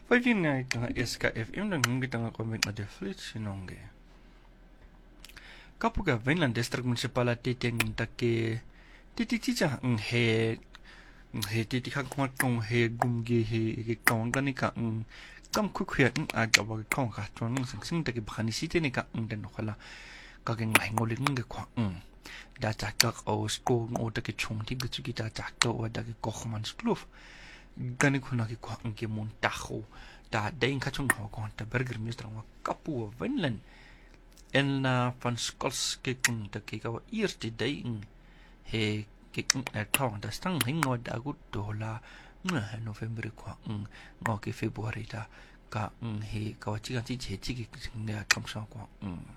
Pwede na itang SKFM lang hindi tanga comment na deflit sinongge. Kapuga Vinland District Municipality ting take tititija ang he titikang kung he gumgi he kawang gani ka ang kam kukuya ang agawa kawang ka tuwan ng sing take bakani siti ni ka ang den kala kageng mahingolin ng kwa ang da takak o sko o take chung ti gutu kita takto o da kochman skluf gani kuna ki kwa ang ki montajo da dein ka chung ho kon ta burger minister wa kapu Vinland en van skols ke kun ta ke ka irti dein he ke kun tong da stang hingo da gut dola na November kwa ngo ke February da ka he ka chi ga chi che chi ki ne kam sa kwa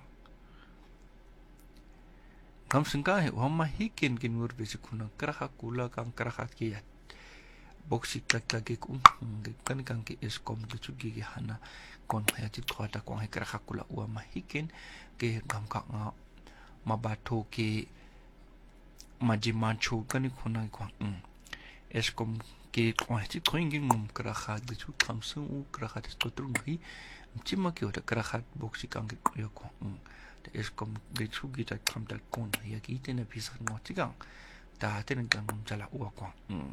kam singka he wa ma hikin kin ur be kuna krakha kula kang krakha ki ya boxi klak kung kan ke eskom ke chugi ke hana kon ya ti khota kon he krakha kula wa ma hikin ke kam ka nga mabato ke majimancho kan khuna kwa eskom ke kon ti kringin mum krakha de chu kamsu u krakha de stotru hi chima ke ota krakha boxi kang ke yo ko de eskom de chugi ta kam ta kon ya ki tena pisa ngo ti gang ta tena kang jala u kwa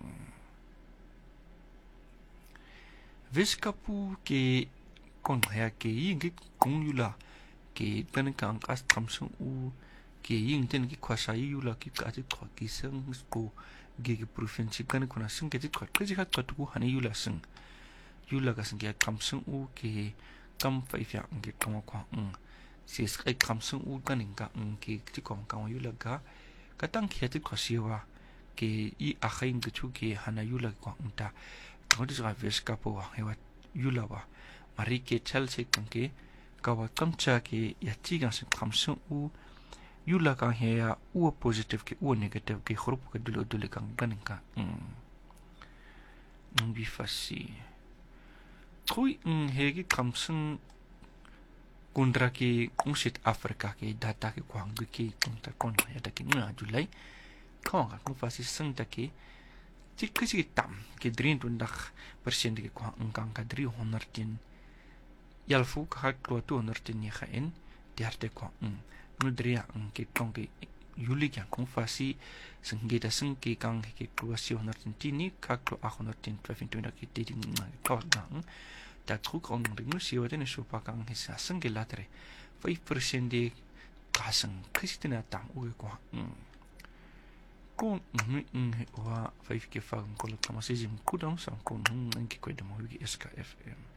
Viskapu ke kon hea ke yingi kong yula ke tani ka ang as tamsung u ke ying tani ki kwasa yula ki ka ati kwa ki seng ko ge provinsi kani kuna seng ke ti kwa kaji ka kwa tuku hani yula seng yula ka seng ke tamsung u ke kam fa ifya ang ke kama kwa si es kai tamsung u kani ka ke ti kwa kama yula ka katang ki ati kwa siwa ke I akhain ke chu ke hana yula kwa ta What is Viskapu? He was Yulawa. Marike Chelsea Kanke, Kawa Kamcha ke Yatigan Samsung U Yula kan here U positive ke U negative ke Hrup ke Dulu kan Ganinka. Bifasi. Trui Hegi Kamsung Kundra ke Unsit Afrika ke data ke Kwang ke Kunta Kon Yataki Julai. Kong Mufasi Sangtaki. Kasi tam ke drin tundak persen ke kwa engkang kadri honortin yalfu ka klua tu honortin ni khain diarte kwa nudria ke tong ke yuli yang kong fasi senggita seng ke kang ke klua si honortin tini ka klua honortin trafin tu ke dating ka gang ta tru kong ringu si waten so pa kang hisa seng ke latre 5% de kasang kristina tam u kwa kon wa 5 ke fa kon la kama sejim kudang sang kon ngi ko de mo wi SKFM